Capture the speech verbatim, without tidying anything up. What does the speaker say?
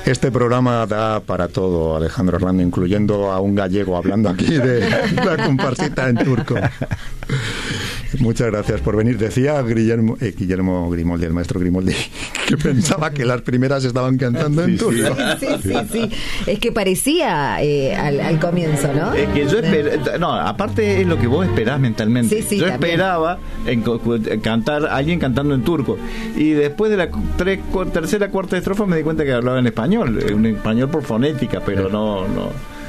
Este programa da para todo, Alejandro Hernando, incluyendo a un gallego hablando aquí de la comparsita en turco. Muchas gracias por venir. Decía Guillermo, eh, Guillermo Grimoldi, el maestro Grimoldi, que pensaba que las primeras estaban cantando en Sí, turco. sí, sí, sí, sí. Es que parecía eh, al, al comienzo, ¿no? Es que yo esperaba, no, aparte es lo que vos esperás mentalmente. Sí, sí, yo también. esperaba en, co- cantar a alguien cantando en turco, y después de la tres, cu- tercera, cuarta estrofa me di cuenta que hablaba en español, un español por fonética, pero no, no.